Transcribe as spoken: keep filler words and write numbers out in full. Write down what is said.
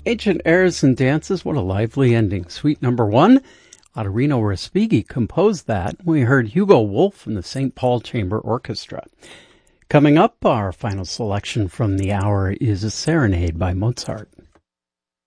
Ancient Airs and Dances, what a lively ending. Suite number one, Ottorino Respighi composed that. We heard Hugo Wolf and the Saint Paul Chamber Orchestra. Coming up, our final selection from the hour is a serenade by Mozart.